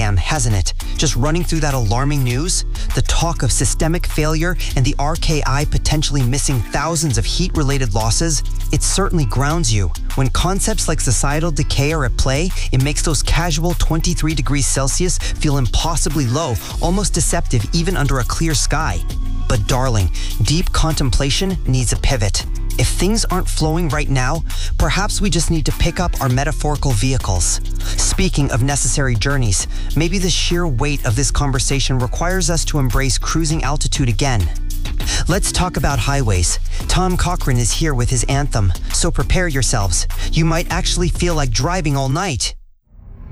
scam, hasn't it? Just running through that alarming news, the talk of systemic failure and the RKI potentially missing thousands of heat-related losses, it certainly grounds you. When concepts like societal decay are at play, it makes those casual 23 degrees Celsius feel impossibly low, almost deceptive even under a clear sky. But darling, deep contemplation needs a pivot. If things aren't flowing right now, perhaps we just need to pick up our metaphorical vehicles. Speaking of necessary journeys, maybe the sheer weight of this conversation requires us to embrace cruising altitude again. Let's talk about highways. Tom Cochrane is here with his anthem, so prepare yourselves. You might actually feel like driving all night.